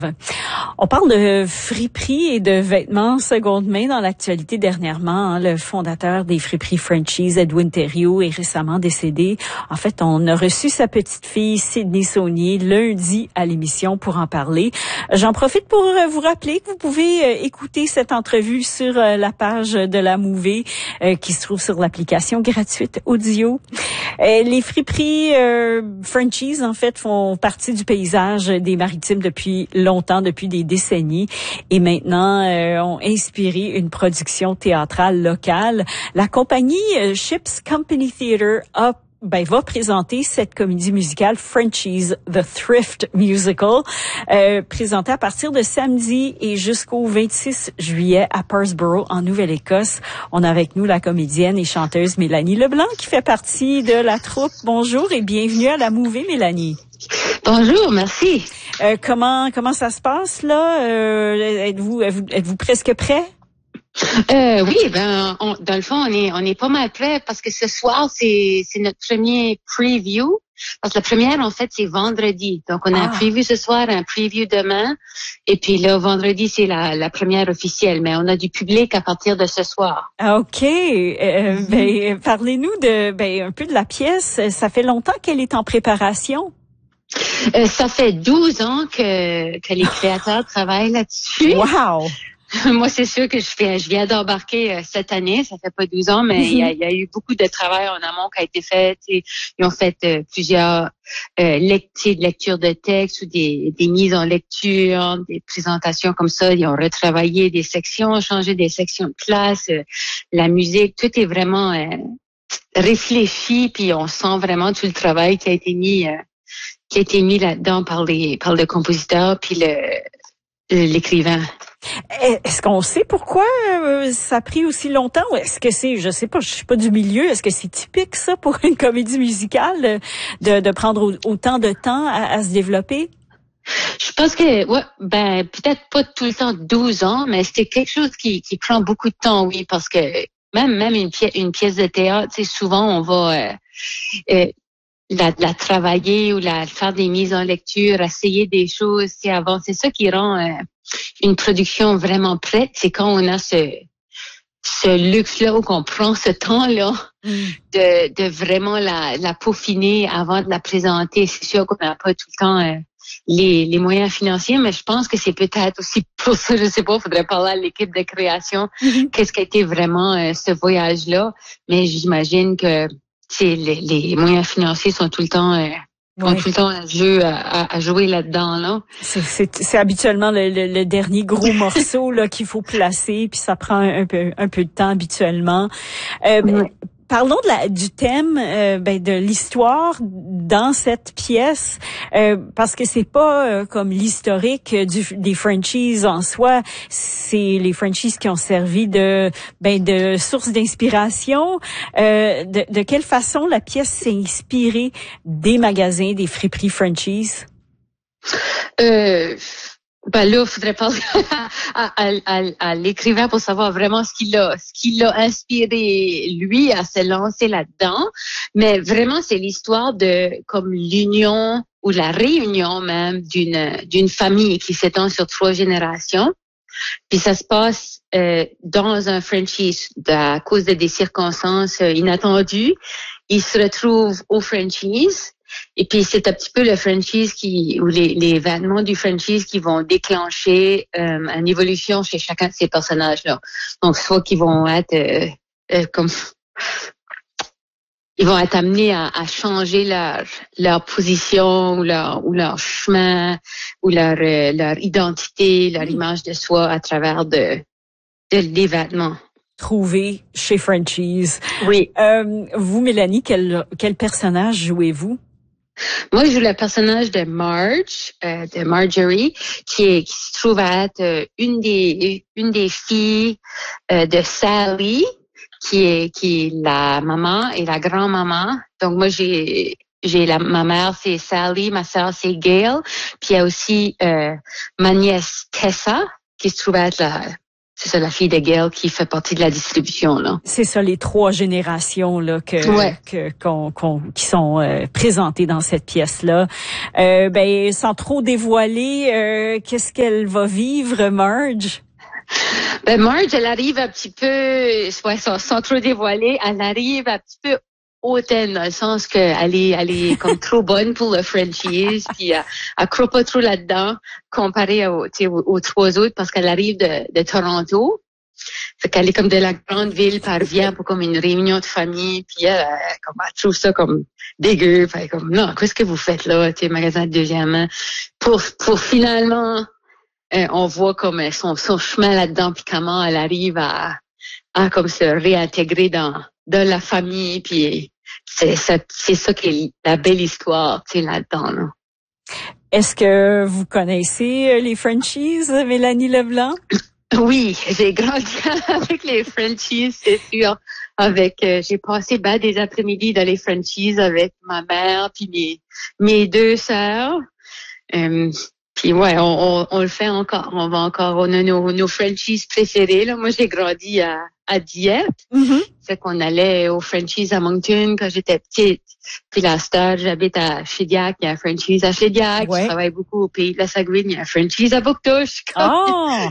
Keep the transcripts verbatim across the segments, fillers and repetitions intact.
On parle de friperie et de vêtements seconde main dans l'actualité dernièrement. Hein. Le fondateur des friperies Frenchies, Edwin Thériault, est récemment décédé. En fait, on a reçu sa petite fille, Sydney Saunier, lundi à l'émission pour en parler. J'en profite pour vous rappeler que vous pouvez écouter cette entrevue sur la page de la Mouvée euh, qui se trouve sur l'application gratuite audio. Euh, les friperies euh, Frenchies, en fait, font partie du paysage des Maritimes depuis longtemps, depuis des décennies, et maintenant euh, ont inspiré une production théâtrale locale. La compagnie euh, Ships Company Theatre a Ben, va présenter cette comédie musicale Frenchies, The Thrift Musical, euh, présentée à partir de samedi et jusqu'au vingt-six juillet à Perthborough, en Nouvelle-Écosse. On a avec nous la comédienne et chanteuse Mélanie Leblanc, qui fait partie de la troupe. Bonjour et bienvenue à la Mouvée, Mélanie. Bonjour, merci. Euh, comment comment ça se passe, là? Euh, êtes-vous, êtes-vous, êtes-vous presque prêt? Euh, oui, ben, on, dans le fond, on est, on est pas mal prêt parce que ce soir, c'est, c'est notre premier preview. Parce que la première, en fait, c'est vendredi. Donc, on a ah. un preview ce soir, un preview demain. Et puis là, vendredi, c'est la, la première officielle. Mais on a du public à partir de ce soir. Ah, OK. Euh, mm-hmm. Ben, parlez-nous de, ben, un peu de la pièce. Ça fait longtemps qu'elle est en préparation. Euh, ça fait douze ans que, que les créateurs travaillent là-dessus. Wow! Moi, c'est sûr que je fais, je viens d'embarquer euh, cette année. Ça fait pas douze ans, mais il mm-hmm. y, y a eu beaucoup de travail en amont qui a été fait. Et ils ont fait euh, plusieurs euh, lectures, lectures de textes ou des, des mises en lecture, des présentations comme ça. Ils ont retravaillé des sections, changé des sections de classe, euh, la musique. Tout est vraiment euh, réfléchi, puis on sent vraiment tout le travail qui a été mis, euh, qui a été mis là-dedans par les, par le compositeur puis le, l'écrivain. Est-ce qu'on sait pourquoi euh, ça a pris aussi longtemps? Ou est-ce que c'est, je sais pas, je suis pas du milieu, est-ce que c'est typique ça pour une comédie musicale de, de prendre autant de temps à, à se développer? Je pense que, ouais, ben peut-être pas tout le temps douze ans, mais c'est quelque chose qui, qui prend beaucoup de temps, oui, parce que même même une pièce, une pièce de théâtre, tu sais, souvent on va euh, euh, La, la travailler ou la faire des mises en lecture, essayer des choses, c'est avant. C'est ça qui rend euh, une production vraiment prête. C'est quand on a ce ce luxe-là où on prend ce temps-là mm. de de vraiment la la peaufiner avant de la présenter. C'est sûr qu'on n'a pas tout le temps euh, les les moyens financiers, mais je pense que c'est peut-être aussi pour ça. Je sais pas, il faudrait parler à l'équipe de création. Mm-hmm. Qu'est-ce qui a été vraiment euh, ce voyage-là? Mais j'imagine que c'est les, les moyens financiers sont tout le temps euh, oui. ont tout le temps à, jeu, à, à jouer là-dedans là. C'est, c'est, c'est habituellement le, le, le dernier gros morceau là qu'il faut placer, puis ça prend un, un peu un peu de temps habituellement. Euh, oui. Parlons de la, du thème, euh, ben de l'histoire dans cette pièce, euh, parce que c'est pas euh, comme l'historique du, des Frenchies en soi. C'est les Frenchies qui ont servi de ben de source d'inspiration. Euh, de, de quelle façon la pièce s'est inspirée des magasins, des friperies Frenchies? Euh... Ben là, il faudrait parler à, à, à, à l'écrivain pour savoir vraiment ce qui l'a, ce qui l'a inspiré lui à se lancer là-dedans. Mais vraiment, c'est l'histoire de comme l'union ou la réunion même d'une d'une famille qui s'étend sur trois générations. Puis ça se passe euh, dans un Frenchies à cause de des circonstances euh, inattendues. Ils se retrouvent au Frenchies. Et puis c'est un petit peu le franchise qui ou les, les événements du franchise qui vont déclencher euh, une évolution chez chacun de ces personnages-là. Donc soit qu'ils vont être euh, euh, comme ils vont être amenés à, à changer leur leur position ou leur ou leur chemin ou leur euh, leur identité, leur image de soi à travers de de l'événement. Trouvé chez Frenchies. Oui. Euh, vous, Mélanie, quel quel personnage jouez-vous? Moi, je joue le personnage de Marge, euh, de Marjorie, qui, est, qui se trouve à être euh, une des une des filles euh, de Sally, qui est qui est la maman et la grand-maman. Donc moi, j'ai j'ai la ma mère c'est Sally, ma sœur c'est Gail, puis il y a aussi euh, ma nièce Tessa, qui se trouve à être la c'est ça, la fille de Gail qui fait partie de la distribution, là. C'est ça, les trois générations là que, ouais. que qu'on, qu'on qui sont euh, présentées dans cette pièce-là. Euh, ben, sans trop dévoiler, euh, qu'est-ce qu'elle va vivre, Marge? Ben Marge, elle arrive un petit peu, ouais, sans, sans trop dévoiler, elle arrive un petit peu hautaine dans le sens qu'elle est, elle est comme trop bonne pour le Frenchies, puis elle, elle croit pas trop là-dedans comparé aux, aux, aux trois autres parce qu'elle arrive de, de Toronto. Fait qu'elle est comme de la grande ville, puis elle revient pour comme une réunion de famille, puis elle, elle, comme, elle trouve ça comme dégueu, fait comme non, qu'est-ce que vous faites là, tu sais, magasin de deuxième main, pour pour finalement euh, on voit comme son son chemin là-dedans, puis comment elle arrive à à comme se réintégrer dans dans la famille, puis c'est ça c'est ça qui est la belle histoire, tu sais, là-dedans. Là. Est-ce que vous connaissez les Frenchies, Mélanie Leblanc? Oui, j'ai grandi avec les Frenchies, c'est sûr. Avec, euh, j'ai passé ben des après-midi dans les Frenchies avec ma mère puis mes mes deux sœurs. Euh, puis ouais, on, on, on le fait encore. On va encore. On a nos, nos Frenchies préférés. Là, moi j'ai grandi à à Dieppe. Mm-hmm. Fait qu'on allait aux Frenchies à Moncton quand j'étais petite. Puis là, star, j'habite à Shediac, il y a un Frenchies à Shediac. Ouais. Je travaille beaucoup au pays de la Saguenay, il y a un Frenchies à Bouctouche. Oh!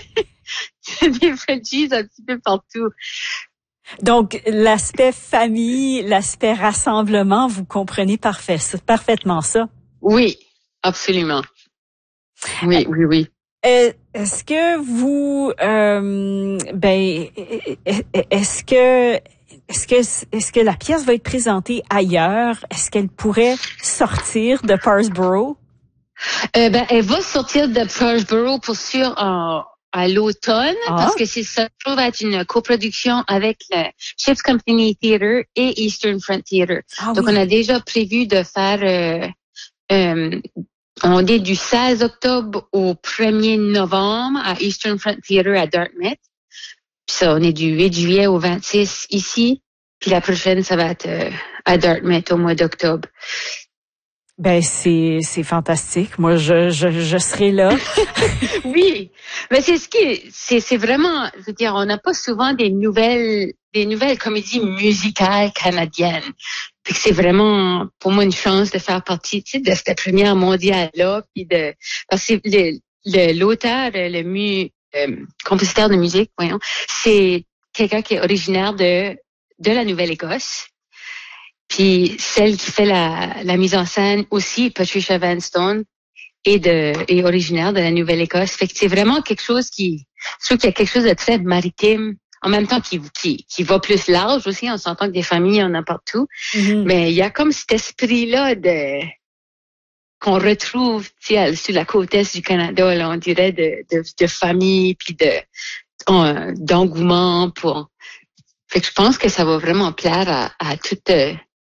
Des Frenchies un petit peu partout. Donc, l'aspect famille, l'aspect rassemblement, vous comprenez parfait, parfaitement ça? Oui, absolument. Oui, oui, oui. Est-ce que vous, euh, ben, est-ce que, est-ce que, est-ce que la pièce va être présentée ailleurs? Est-ce qu'elle pourrait sortir de Parsboro? Euh, ben, elle va sortir de Parsboro pour sûr en, à l'automne, ah. parce que c'est ça trouve être une coproduction avec le Ships Company Theatre et Eastern Front Theatre. Ah, Donc, oui. On a déjà prévu de faire, euh, euh, on est du seize octobre au premier novembre à Eastern Front Theatre à Dartmouth. Puis ça, on est du huit juillet au vingt-six ici. Puis la prochaine, ça va être euh, à Dartmouth au mois d'octobre. Ben c'est c'est fantastique. Moi je je je serai là. Oui, mais c'est ce qui c'est c'est vraiment, je veux dire, on n'a pas souvent des nouvelles des nouvelles comédies musicales canadiennes. Puis c'est vraiment pour moi une chance de faire partie, tu sais, de cette première mondiale là, puis de parce que le, le l'auteur, le mu euh, compositeur de musique, voyons, c'est quelqu'un qui est originaire de de la Nouvelle-Écosse. Puis celle qui fait la, la mise en scène aussi, Patricia Vanstone, est de est originaire de la Nouvelle-Écosse. Fait que c'est vraiment quelque chose qui, je trouve qu'il y a quelque chose de très maritime, en même temps qui qui qui va plus large aussi. On s'entend que des familles on en a partout, mm-hmm. mais il y a comme cet esprit-là de qu'on retrouve, tu sais, sur la côte est du Canada, là, on dirait de de, de famille puis de euh, d'engouement pour. Fait que je pense que ça va vraiment plaire à à toute euh,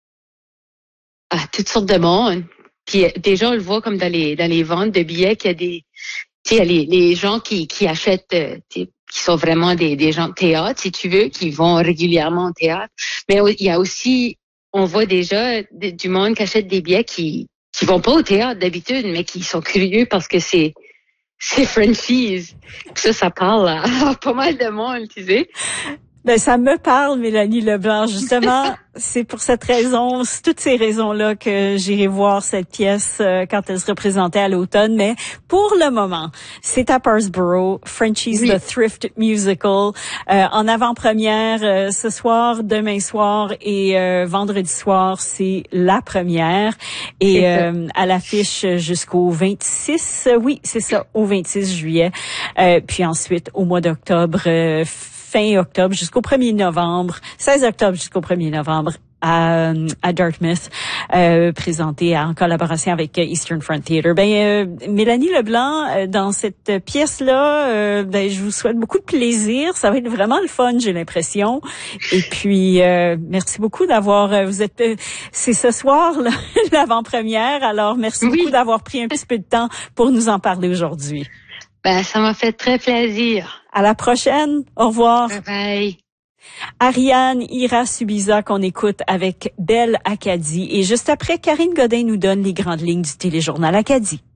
à toutes sortes de monde. Puis déjà, on le voit comme dans les dans les ventes de billets qu'il y a des, tu sais, les les gens qui qui achètent, qui sont vraiment des des gens de théâtre, si tu veux, qui vont régulièrement au théâtre. Mais il y a aussi, on voit déjà du monde qui achète des billets qui qui vont pas au théâtre d'habitude, mais qui sont curieux parce que c'est c'est Frenchies. Ça, ça parle à, à pas mal de monde, tu sais. Ben ça me parle, Mélanie Leblanc. Justement, c'est pour cette raison, c'est toutes ces raisons-là que j'irai voir cette pièce euh, quand elle sera présentée à l'automne. Mais pour le moment, c'est à Parsboro, Frenchies oui. The Thrift Musical, euh, en avant-première euh, ce soir, demain soir et euh, vendredi soir, c'est la première. Et euh, à l'affiche jusqu'au vingt-six, oui, c'est ça, au vingt-six juillet. Euh, puis ensuite, au mois d'octobre, euh, fin octobre jusqu'au premier novembre, seize octobre jusqu'au premier novembre à, à Dartmouth, euh, présenté en collaboration avec Eastern Front Theatre. Ben, euh, Mélanie Leblanc, euh, dans cette pièce-là, euh, ben, je vous souhaite beaucoup de plaisir. Ça va être vraiment le fun, j'ai l'impression. Et puis, euh, merci beaucoup d'avoir, euh, vous êtes, euh, c'est ce soir, là, l'avant-première. Alors, merci oui. beaucoup d'avoir pris un petit peu de temps pour nous en parler aujourd'hui. Ben, ça m'a fait très plaisir. À la prochaine. Au revoir. Bye bye. Ariane Ira-Subiza qu'on écoute avec Belle Acadie. Et juste après, Karine Godin nous donne les grandes lignes du téléjournal Acadie.